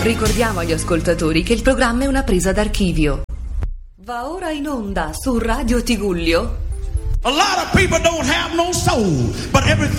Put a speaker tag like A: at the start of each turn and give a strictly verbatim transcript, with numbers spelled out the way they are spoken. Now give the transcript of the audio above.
A: Ricordiamo agli ascoltatori che il programma è una presa d'archivio. Va ora in onda su Radio Tigullio.
B: A lot of people don't have no soul, but everything